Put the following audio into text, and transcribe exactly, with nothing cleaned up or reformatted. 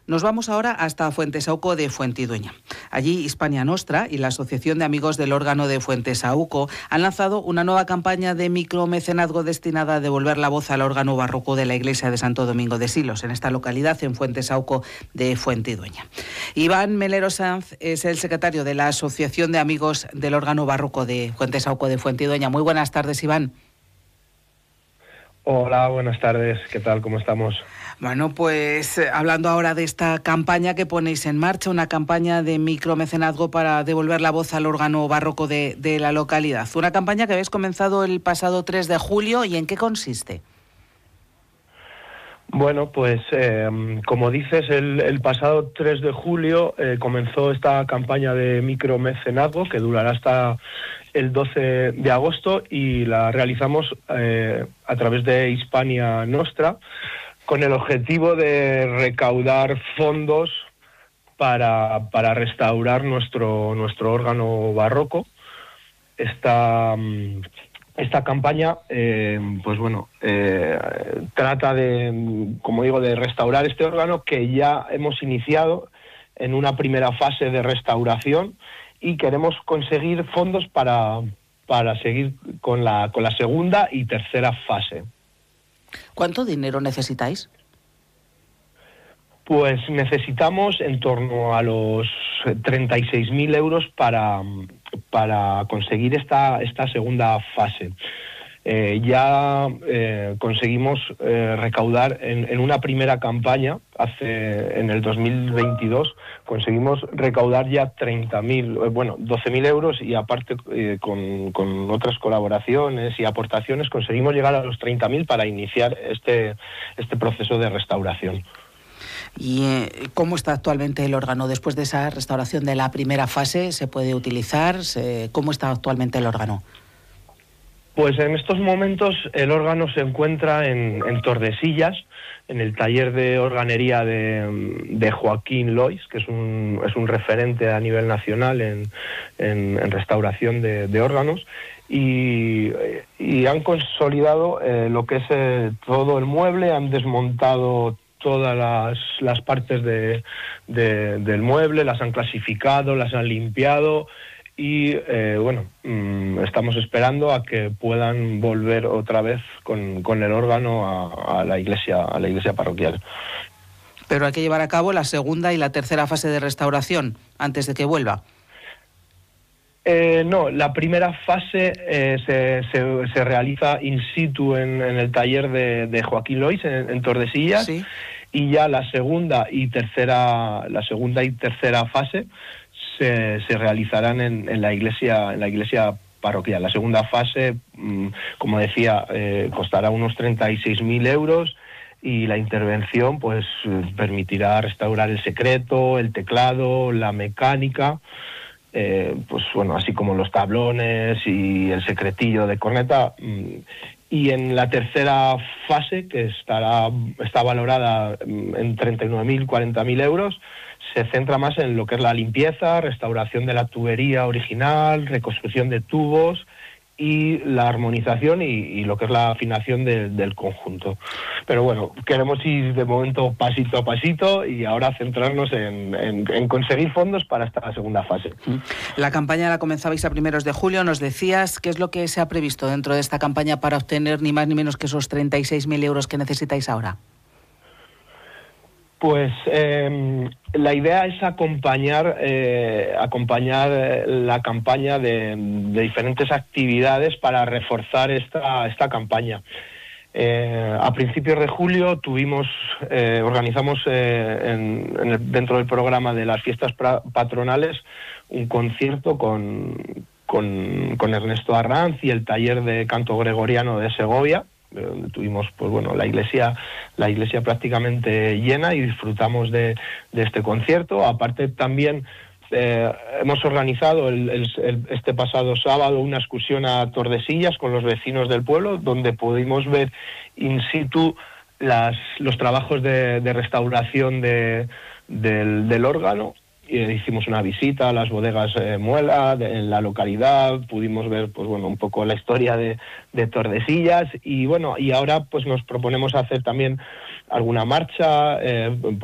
Nos vamos ahora hasta Fuentesauco de Fuentidueña. Allí Hispania Nostra y la Asociación de Amigos del Órgano de Fuentesauco han lanzado una nueva campaña de micromecenazgo destinada a devolver la voz al órgano barroco de la Iglesia de Santo Domingo de Silos, en esta localidad, en Fuentesauco de Fuentidueña. Iván Melero Sanz es el secretario de la Asociación de Amigos del Órgano Barroco de Fuentesauco de Fuentidueña. Muy buenas tardes, Iván. Hola, buenas tardes. ¿Qué tal? ¿Cómo estamos? Bueno, pues eh, hablando ahora de esta campaña que ponéis en marcha, una campaña de micromecenazgo para devolver la voz al órgano barroco de, de la localidad. Una campaña que habéis comenzado el pasado tres de julio, ¿y en qué consiste? Bueno, pues eh, como dices, el, el pasado tres de julio eh, comenzó esta campaña de micromecenazgo que durará hasta el doce de agosto y la realizamos eh, a través de Hispania Nostra, con el objetivo de recaudar fondos para, para restaurar nuestro, nuestro órgano barroco. Esta, esta campaña, eh, pues bueno, eh, trata de, como digo, de restaurar este órgano que ya hemos iniciado en una primera fase de restauración y queremos conseguir fondos para, para seguir con la, con la segunda y tercera fase. ¿Cuánto dinero necesitáis? Pues necesitamos en torno a los treinta y seis mil euros para, para conseguir esta, esta segunda fase. Eh, ya eh, conseguimos eh, recaudar en, en una primera campaña, hace en el dos mil veintidós, conseguimos recaudar ya treinta mil, eh, bueno, doce mil euros y aparte eh, con, con otras colaboraciones y aportaciones conseguimos llegar a los treinta mil para iniciar este, este proceso de restauración. ¿Y eh, cómo está actualmente el órgano? Después de esa restauración de la primera fase, ¿se puede utilizar? Se, ¿Cómo está actualmente el órgano? Pues en estos momentos el órgano se encuentra en, en Tordesillas, en el taller de organería de, de Joaquín Lois, que es un, es un referente a nivel nacional en, en, en restauración de, de órganos, y, y han consolidado eh, lo que es eh, todo el mueble, han desmontado todas las, las partes de, de, del mueble, las han clasificado, las han limpiado. Y eh, bueno, mmm, estamos esperando a que puedan volver otra vez con, con el órgano a, a la iglesia, a la iglesia parroquial. Pero hay que llevar a cabo la segunda y la tercera fase de restauración antes de que vuelva. Eh, no, la primera fase eh, se, se, se realiza in situ en, en el taller de, de Joaquín Lois, en, en Tordesillas, sí. Y ya la segunda y tercera, la segunda y tercera fase Se, se realizarán en, en la iglesia en la iglesia parroquial. La segunda fase, mmm, como decía, eh, costará unos treinta y seis mil euros y la intervención pues permitirá restaurar el secreto, el teclado, la mecánica, eh, pues bueno, así como los tablones y el secretillo de corneta. Mmm, y en la tercera fase, que estará está valorada en treinta y nueve mil, cuarenta mil euros, se centra más en lo que es la limpieza, restauración de la tubería original, reconstrucción de tubos y la armonización y, y lo que es la afinación de, del conjunto. Pero bueno, queremos ir de momento pasito a pasito y ahora centrarnos en, en, en conseguir fondos para esta segunda fase. La campaña la comenzabais a primeros de julio, nos decías, ¿qué es lo que se ha previsto dentro de esta campaña para obtener ni más ni menos que esos treinta y seis mil euros que necesitáis ahora? Pues eh, la idea es acompañar eh, acompañar la campaña de, de diferentes actividades para reforzar esta esta campaña. Eh, a principios de julio tuvimos eh, organizamos eh, en, en el, dentro del programa de las fiestas pra, patronales un concierto con, con con Ernesto Arranz y el taller de canto gregoriano de Segovia, donde tuvimos pues bueno la iglesia la iglesia prácticamente llena y disfrutamos de, de este concierto. Aparte también eh, hemos organizado el, el, el, este pasado sábado una excursión a Tordesillas con los vecinos del pueblo, donde pudimos ver in situ las, los trabajos de, de restauración de, del, del órgano. Y hicimos una visita a las bodegas eh, Muela de, en la localidad, pudimos ver pues bueno un poco la historia de, de Tordesillas y bueno y ahora pues nos proponemos hacer también alguna marcha eh,